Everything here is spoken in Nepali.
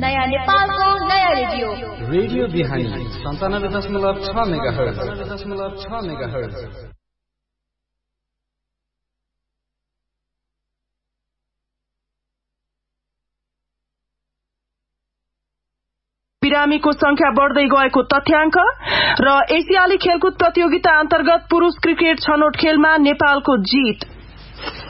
नयाँ नेपालको नयाँ रेडियो रेडियो बिहानी 97.6 मेगाहर्ज। बिरामीको संख्या बढ्दै गएको तथ्याङ्क र एसियाली खेलकुद प्रतियोगिता अन्तर्गत पुरुष क्रिकेट छनौट खेलमा नेपालको जित।